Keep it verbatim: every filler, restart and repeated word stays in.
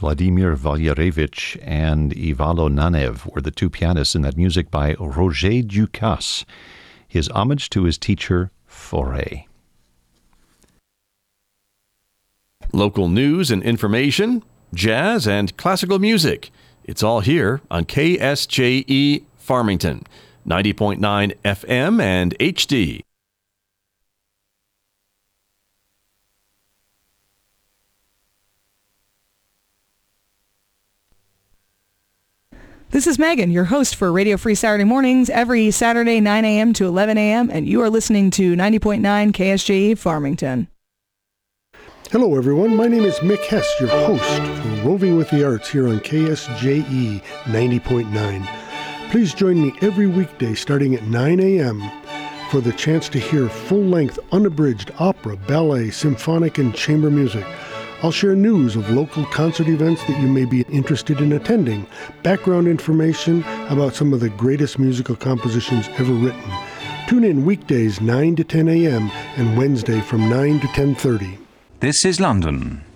Vladimir Valyarevich and Ivalo Nanev were the two pianists in that music by Roger Ducasse, his homage to his teacher, Fauré. Local news and information, jazz and classical music. It's all here on K S J E Farmington, ninety point nine F M and H D. This is Megan, your host for Radio Free Saturday Mornings, every Saturday nine a.m. to eleven a.m., and you are listening to ninety point nine K S J E Farmington. Hello, everyone. My name is Mick Hess, your host for Roving with the Arts here on K S J E ninety point nine. Please join me every weekday starting at nine a.m. for the chance to hear full-length, unabridged opera, ballet, symphonic, and chamber music. I'll share news of local concert events that you may be interested in attending, background information about some of the greatest musical compositions ever written. Tune in weekdays nine to ten a.m. and Wednesday from nine to ten thirty. This is London.